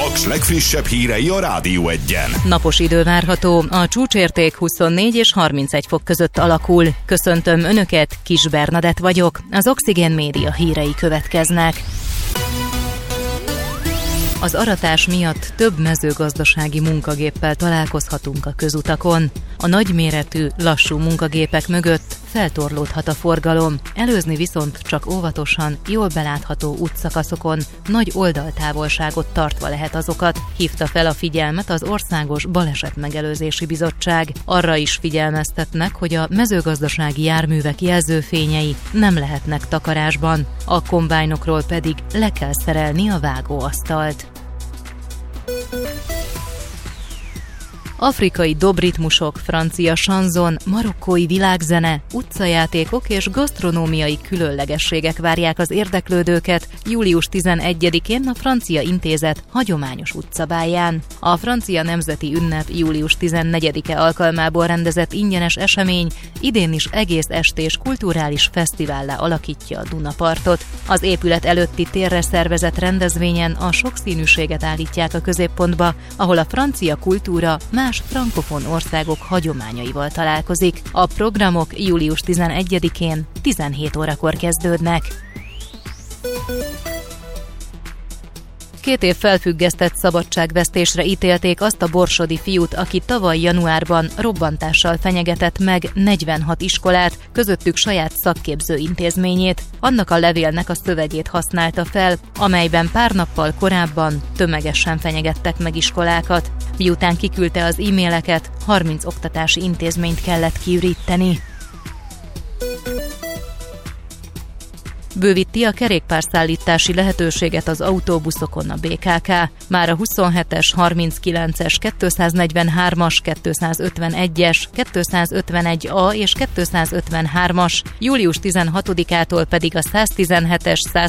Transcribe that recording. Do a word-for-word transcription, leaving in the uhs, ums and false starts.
Paks legfrissebb hírei a Rádió Egyen. Napos idő várható, a csúcsérték huszonnégy és harmincegy fok között alakul. Köszöntöm Önöket, Kis Bernadett vagyok, az Oxigén Média hírei következnek. Az aratás miatt több mezőgazdasági munkagéppel találkozhatunk a közutakon. A nagyméretű, lassú munkagépek mögött feltorlódhat a forgalom, előzni viszont csak óvatosan, jól belátható útszakaszokon, nagy oldaltávolságot tartva lehet azokat, hívta fel a figyelmet az Országos Balesetmegelőzési Bizottság. Arra is figyelmeztetnek, hogy a mezőgazdasági járművek jelzőfényei nem lehetnek takarásban, a kombájnokról pedig le kell szerelni a vágóasztalt. Afrikai dobritmusok, francia sanzon, marokkói világzene, utcajátékok és gasztronómiai különlegességek várják az érdeklődőket július tizenegyedikén a Francia Intézet hagyományos utcabálján. A francia nemzeti ünnep július tizennegyedike alkalmából rendezett ingyenes esemény idén is egész estés kulturális fesztivállá alakítja a Dunapartot. Az épület előtti térre szervezett rendezvényen a sokszínűséget állítják a középpontba, ahol a francia kultúra más frankofon országok hagyományaival találkozik. A programok július tizenegyedikén tizenhét órakor kezdődnek. Két év felfüggesztett szabadságvesztésre ítélték azt a borsodi fiút, aki tavaly januárban robbantással fenyegetett meg negyvenhat iskolát, közöttük saját szakképző intézményét. Annak a levélnek a szövegét használta fel, amelyben pár nappal korábban tömegesen fenyegettek meg iskolákat. Miután kiküldte az e-maileket, harminc oktatási intézményt kellett kiüríteni. Bővíti a kerékpárszállítási lehetőséget az autóbuszokon a bé ká ká. Már a huszonhetes, harminckilences, kétszáznegyvenhármas, kétszázötvenegyes, kétszázötvenegy A és kétszázötvenhármas, július tizenhatodikától pedig a száztizenhetes,